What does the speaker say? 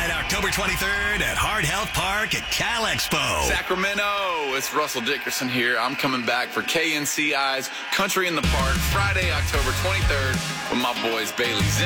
Friday, October 23rd at Heart Health Park at Cal Expo. Sacramento, it's Russell Dickerson here. I'm coming back for KNCI's Country in the Park Friday, October 23rd with my boys Bailey Zimmer.